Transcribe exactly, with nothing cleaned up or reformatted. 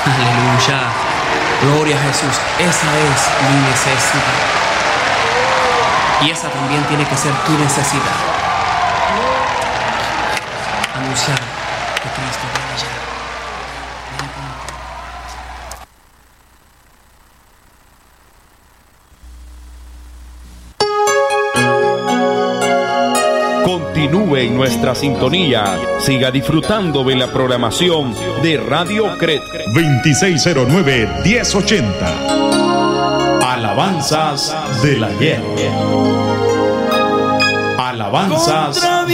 Aleluya. Gloria a Jesús. Esa es mi necesidad. Y esa también tiene que ser tu necesidad. Anunciar que Cristo viene ya. Continúe en nuestra sintonía. Siga disfrutando de la programación de Radio Cret. veintiséis cero nueve, diez ochenta. Alabanzas del ayer. Alabanzas